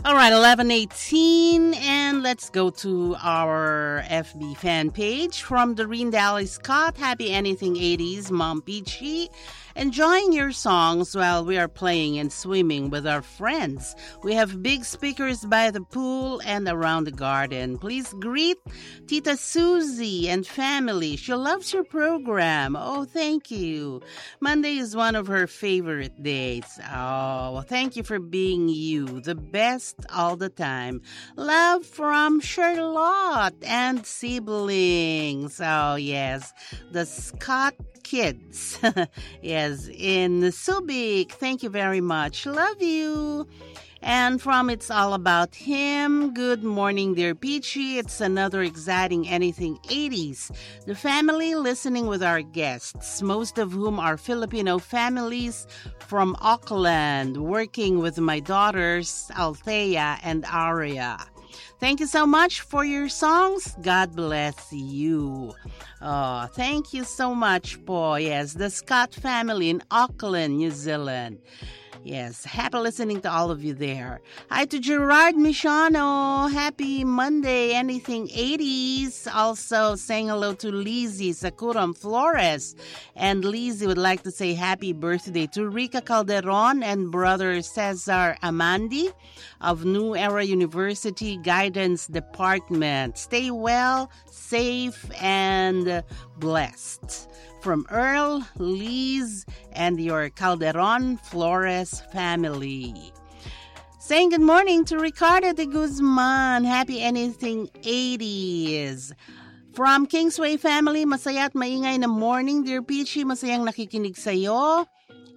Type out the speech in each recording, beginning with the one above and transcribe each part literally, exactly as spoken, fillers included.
All right, eleven eighteen, and let's go to our F B fan page from Doreen Daly Scott. Happy Anything eighties, Mom Peachy. Enjoying your songs while we are playing and swimming with our friends. We have big speakers by the pool and around the garden. Please greet Tita Susie and family. She loves your program. Oh, thank you. Monday is one of her favorite days. Oh, thank you for being you, the best all the time. Love from Charlotte and siblings. Oh, yes, the Scott kids. Yes, in Subic. Thank you very much. Love you. And from It's All About Him, good morning, dear Peachy. It's another exciting Anything eighties. The family listening with our guests, most of whom are Filipino families from Auckland, working with my daughters, Althea and Aria. Thank you so much for your songs. God bless you. Oh, thank you so much po. Yes, the Scott family in Auckland, New Zealand. Yes, happy listening to all of you there. Hi to Gerard Michano. Happy Monday, Anything eighties. Also saying hello to Lizzie Sakuram Flores. And Lizzie would like to say happy birthday to Rica Calderon and brother Cesar Amandi of New Era University Guidance Department. Stay well, safe, and blessed. From Earl, Liz, and your Calderon Flores family. Saying good morning to Ricardo de Guzman. Happy Anything eighties. From Kingsway family, masaya at maingay na morning, dear Peachy. Masayang nakikinig sa'yo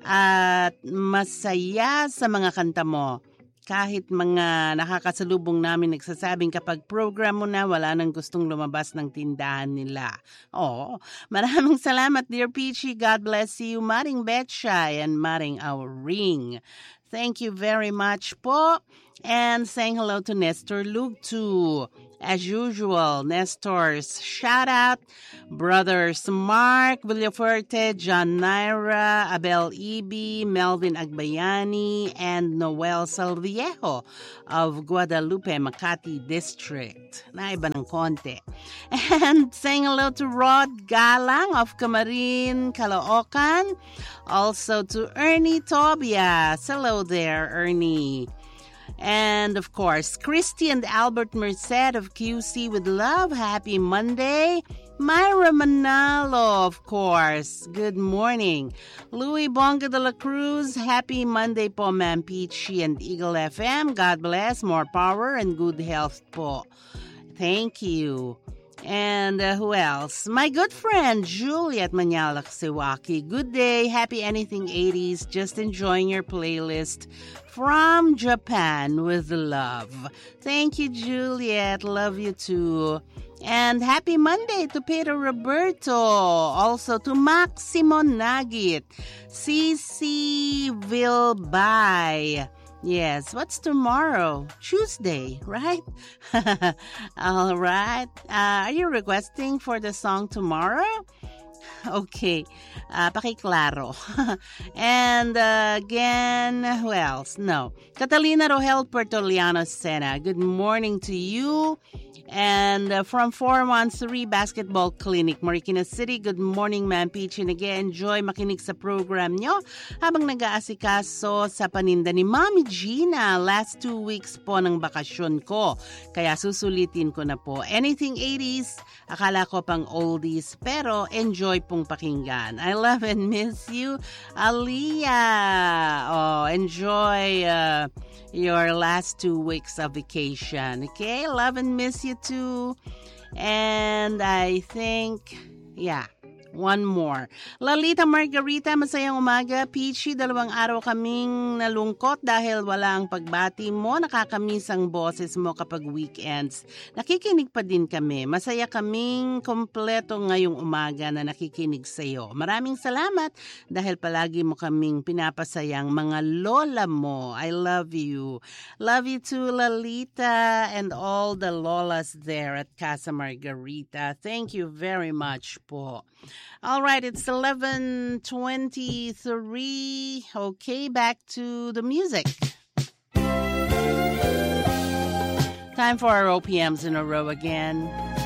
at masaya sa mga kanta mo. Kahit mga nakakasalubong namin nagsasabing kapag program mo na, wala nang gustong lumabas ng tindahan nila. Oh, maraming salamat, dear Peachy. God bless you, Maring Betchay and Maring Auring. Thank you very much po. And saying hello to Nestor Lugtu. As usual, Nestor's shout out, brothers Mark Villafuerte, John Naira, Abel Ibi, Melvin Agbayani, and Noel Salviejo of Guadalupe, Makati District. Naiba ng konti. And saying hello to Rod Galang of Camarin, Caloocan. Also to Ernie Tobias. Hello there, Ernie. And, of course, Christy and Albert Merced of Q C with love. Happy Monday. Myra Manalo, of course. Good morning. Louis Bonga de la Cruz. Happy Monday po, Ma'am Peachy and Eagle F M. God bless. More power and good health po. Thank you. And uh, who else? My good friend, Juliet Manyalak Siwaki. Good day. Happy Anything eighties. Just enjoying your playlist from Japan with love. Thank you, Juliet. Love you too. And happy Monday to Pedro Roberto. Also to Maximo Nagit. Cici Vilbay. Yes, what's tomorrow? Tuesday, right? All right. Uh, are you requesting for the song tomorrow? Okay, uh, pakiklaro. And uh, again, who else? No. Catalina Rohel Pertoliano Sena. Good morning to you. And uh, from four one three Basketball Clinic, Marikina City, good morning, Ma'am Peachy. Nag-enjoy makinig sa program nyo habang nag-aasikaso sa paninda ni Mami Gina. Last two weeks po ng bakasyon ko. Kaya susulitin ko na po. Anything eighties, akala ko pang oldies, pero enjoy pong pakinggan. I love and miss you, Aliyah. Oh, enjoy uh, your last two weeks of vacation. Okay, love and miss you too. And I think, yeah, one more. Lalita Margarita, masayang umaga. Peachy, dalawang araw kaming nalungkot dahil wala ang pagbati mo. Nakakamiss ang boses mo kapag weekends. Nakikinig pa din kami. Masaya kaming kompleto ngayong umaga na nakikinig sa'yo. Maraming salamat dahil palagi mo kaming pinapasayang mga lola mo. I love you. Love you too, Lalita, and all the lolas there at Casa Margarita. Thank you very much po. All right, it's eleven twenty-three. Okay, back to the music. Time for our O P Ms in a row again.